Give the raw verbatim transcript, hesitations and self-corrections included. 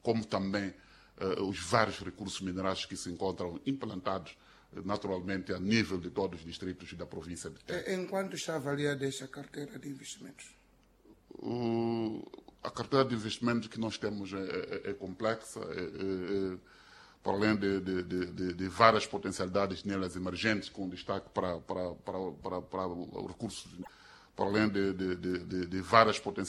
como também uh, os vários recursos minerais que se encontram implantados uh, naturalmente a nível de todos os distritos da província de Tete. Enquanto está avaliada essa carteira de investimentos? Uh, a carteira de investimentos que nós temos é, é, é complexa, é, é, é, para além de, de, de, de várias potencialidades nelas emergentes, com destaque para, para, para, para, para os recursos, para além de, de, de, de várias potencialidades